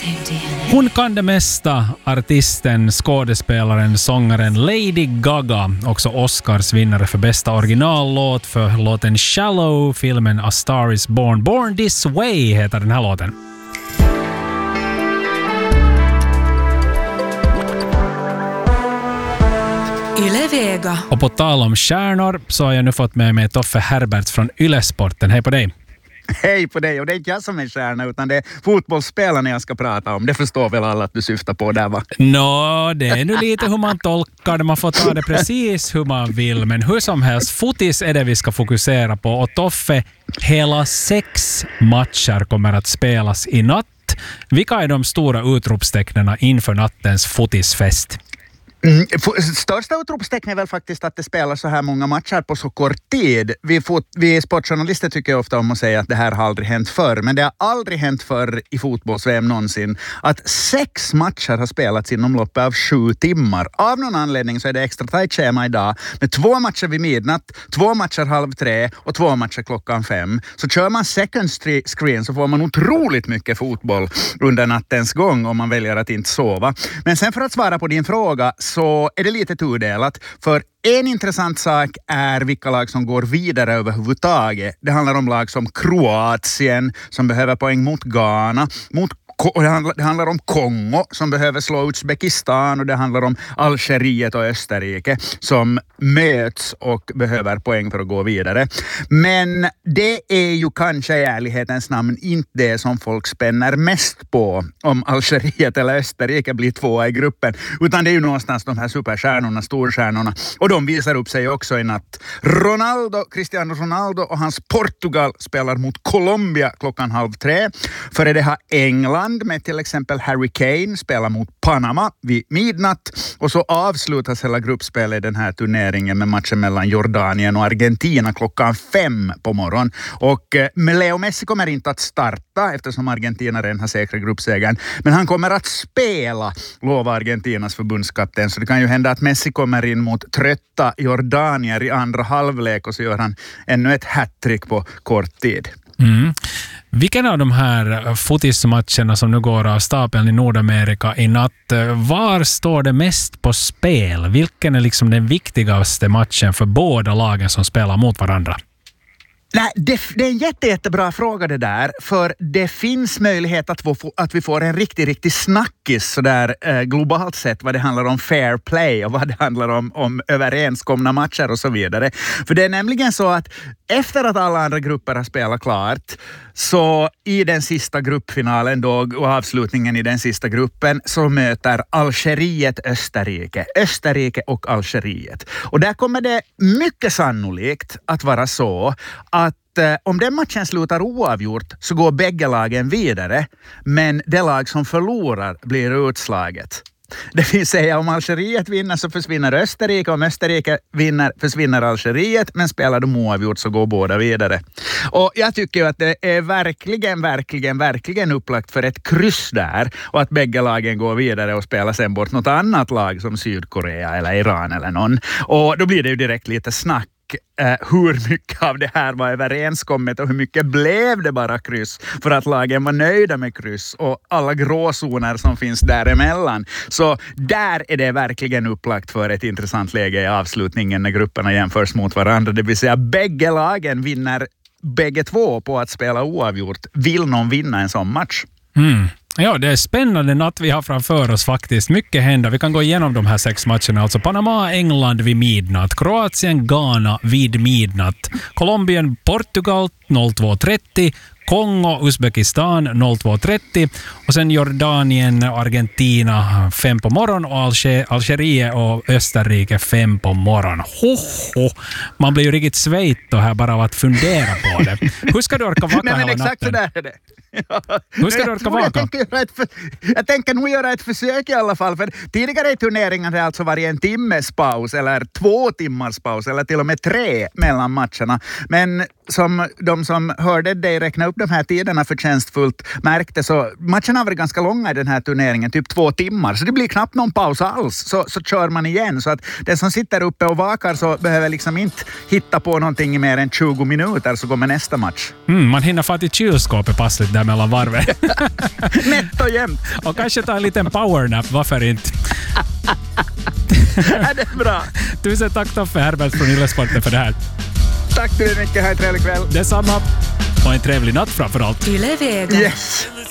Hon kan det mesta, artisten, skådespelaren, sångaren Lady Gaga, också Oscars vinnare för bästa originallåt för låten Shallow, filmen A Star Is Born. Born This Way heter den här låten. Yle Vega. Och på tal om stjärnor så har jag nu fått med mig Toffe Herberts från Yle-sporten. Hej på dig! Hej på dig, och det är inte jag som är stjärna utan det är fotbollsspelarna jag ska prata om. Det förstår väl alla att du syftar på där, va? Det är nu lite hur man tolkar det. Man får ta det precis hur man vill. Men hur som helst, fotis är det vi ska fokusera på. Och Toffe, hela 6 matcher kommer att spelas i natt. Vilka är de stora utropstecknena inför nattens fotisfest? Största utropstecknet är väl faktiskt att det spelar så här många matcher på så kort tid. Vi sportjournalister tycker ofta om att säga att det här har aldrig hänt förr. Men det har aldrig hänt förr i fotbolls-VM någonsin att 6 matcher har spelats inom loppet av 7 timmar. Av någon anledning så är det extra tajt schema idag med 2 matcher vid midnatt, 2 matcher 2:30 och 2 matcher 5:00. Så kör man second screen så får man otroligt mycket fotboll under nattens gång om man väljer att inte sova. Men sen för att svara på din fråga så är det lite tudelat. För en intressant sak är vilka lag som går vidare överhuvudtaget. Det handlar om lag som Kroatien som behöver poäng mot Ghana, det handlar om Kongo som behöver slå Uzbekistan och det handlar om Algeriet och Österrike som möts och behöver poäng för att gå vidare. Men det är ju kanske i ärlighetens namn inte det som folk spänner mest på om Algeriet eller Österrike blir 2 i gruppen, utan det är ju någonstans de här superstjärnorna, storstjärnorna, och de visar upp sig också i natt. Cristiano Ronaldo och hans Portugal spelar mot Colombia 2:30. Före det har England med till exempel Harry Kane spelar mot Panama vid midnatt, och så avslutas hela gruppspelet i den här turneringen med matchen mellan Jordanien och Argentina 5:00 på morgon. Och Leo Messi kommer inte att starta eftersom Argentina redan har säkrat gruppsegern, men han kommer att spela, lovar Argentinas förbundskapten, så det kan ju hända att Messi kommer in mot trötta Jordanier i andra halvlek och så gör han ännu ett hattrick på kort tid. Vilken av de här fotismatcherna som nu går av stapeln i Nordamerika i natt, var står det mest på spel? Vilken är liksom den viktigaste matchen för båda lagen som spelar mot varandra? Nej, det är en jättebra fråga det där, för det finns möjlighet att vi får en riktig snackis så där globalt sett vad det handlar om fair play och vad det handlar om överenskomna matcher och så vidare. För det är nämligen så att efter att alla andra grupper har spelat klart, så i den sista gruppfinalen då och avslutningen i den sista gruppen så möter Algeriet Österrike och Algeriet. Och där kommer det mycket sannolikt att vara så att om den matchen slutar oavgjort så går bägge lagen vidare, men det lag som förlorar blir utslaget. Det vill säga om Algeriet vinner så försvinner Österrike, om Österrike vinner försvinner Algeriet, men spelar de oavgjort så går båda vidare. Och jag tycker ju att det är verkligen upplagt för ett kryss där, och att bägge lagen går vidare och spelar sen bort något annat lag som Sydkorea eller Iran eller någon. Och då blir det ju direkt lite snack. Hur mycket av det här var överenskommet och hur mycket blev det bara kryss för att lagen var nöjda med kryss och alla gråzoner som finns däremellan. Så där är det verkligen upplagt för ett intressant läge i avslutningen när grupperna jämförs mot varandra. Det vill säga bägge lagen vinner bägge två på att spela oavgjort. Vill någon vinna en sån match? Ja, det är spännande natt vi har framför oss faktiskt. Mycket händer. Vi kan gå igenom de här 6 matcherna. Alltså Panama, England vid midnatt. Kroatien, Ghana vid midnatt. Colombien, Portugal 02:30. Kongo, Uzbekistan 02:30 och sen Jordanien, Argentina 5 på morgon och Algeriet och Österrike 5 på morgon. Man blir ju riktigt svejt här bara av att fundera på det. Hur ska du orka vaka hela natten? Exakt så där är det. Hur ska du orka vaka? Jag tänker nog göra ett försök i alla fall, för tidigare i turneringen har det alltså varit en timmes paus eller 2 timmars paus eller till och med 3 mellan matcherna. Men som de som hörde dig räkna upp de här tiderna förtjänstfullt märkte, så matcherna har varit ganska långa i den här turneringen, typ 2 timmar. Så det blir knappt någon paus alls, så kör man igen. Så att den som sitter uppe och vakar så behöver liksom inte hitta på någonting i mer än 20 minuter så kommer nästa match. Man hinner fatt i kylskåpet passligt där mellan varven. Nätt och jämnt. Och kanske ta en liten powernap, varför inte? Ja, det är bra. Tusen tack Toffe Herbert från Yle-sporten för det här. Tack så mycket, ha en trevlig kväll. Detsamma. Och en trevlig natt framförallt. Yle Vega. Yes.